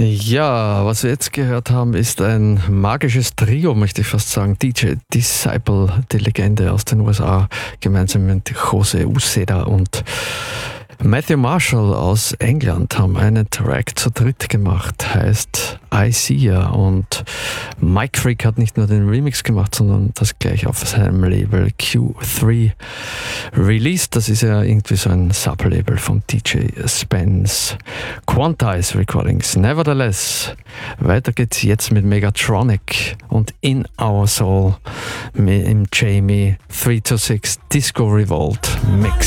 Ja, was wir jetzt gehört haben, ist ein magisches Trio, möchte ich fast sagen. DJ Disciple, die Legende aus den USA, gemeinsam mit Jose Uceda und Matthew Marshall aus England haben einen Track zu dritt gemacht, heißt I See Ya, und Mike Freak hat nicht nur den Remix gemacht, sondern das gleich auf seinem Label Q3 released. Das ist ja irgendwie so ein Sublabel von DJ Spence Quantize Recordings. Nevertheless, weiter geht's jetzt mit Megatronic und In Our Soul im Jamie 326 Disco Revolt Mix.